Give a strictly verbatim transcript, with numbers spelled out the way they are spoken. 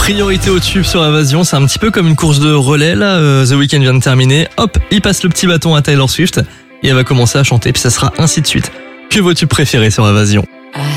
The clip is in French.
Priorité au tube sur Invasion, c'est un petit peu comme une course de relais là, euh, The Weeknd vient de terminer, hop, il passe le petit bâton à Taylor Swift et elle va commencer à chanter, puis ça sera ainsi de suite. Que vos tubes préférés sur Invasion?